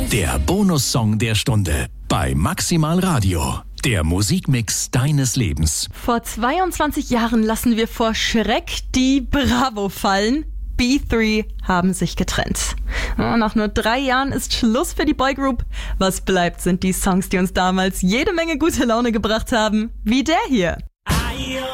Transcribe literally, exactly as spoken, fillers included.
Der Bonussong der Stunde bei Maximal Radio. Der Musikmix deines Lebens. Vor zweiundzwanzig Jahren lassen wir vor Schreck die Bravo fallen. B drei haben sich getrennt. Nach nur drei Jahren ist Schluss für die Boygroup. Was bleibt, sind die Songs, die uns damals jede Menge gute Laune gebracht haben, wie der hier.